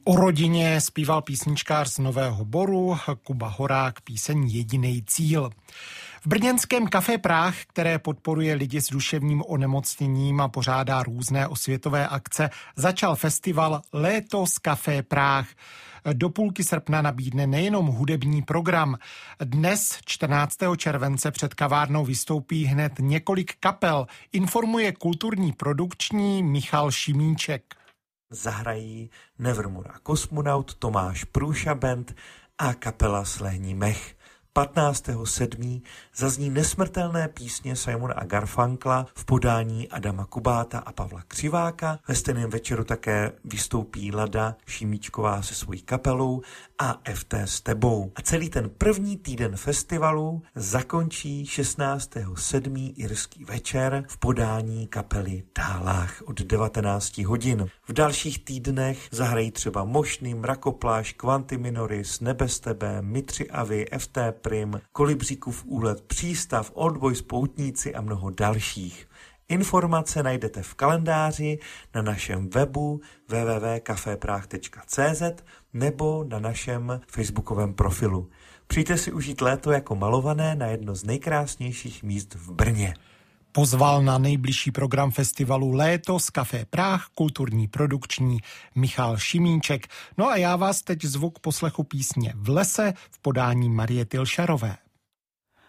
O rodině zpíval písničkář z Nového Boru Kuba Horák píseň Jedinej cíl. V brněnském Café Práh, které podporuje lidi s duševním onemocněním a pořádá různé osvětové akce, začal festival Léto z Café Práh. Do půlky srpna nabídne nejenom hudební program. Dnes, 14. července, před kavárnou vystoupí hned několik kapel, informuje kulturní produkční Michal Šimíček. Zahrají Nevermore a Kosmonaut, Tomáš Průša Band a kapela Slehní mech. 15.7. zazní nesmrtelné písně Simona a Garfunkla v podání Adama Kubáta a Pavla Křiváka. Ve stejném večeru také vystoupí Lada Šimíčková se svojí kapelou a FT s tebou. A celý ten první týden festivalu zakončí 16.7. irský večer v podání kapely Dálách od 19 hodin. V dalších týdnech zahrají třeba Mošny, Mrakopláš, Quanti Minoris, Nebes tebe, Mitři Avy, FT Prim, Kolibříkův úlet, Přístav, Oldboys, Poutníci a mnoho dalších. Informace najdete v kalendáři na našem webu www.cafeprah.cz nebo na našem facebookovém profilu. Přijďte si užít léto jako malované na jedno z nejkrásnějších míst v Brně. Pozval na nejbližší program festivalu Léto z Café Práh kulturní produkční Michal Šimíček. No a já vás teď zvu k poslechu písně V lese v podání Marie Tylšarové.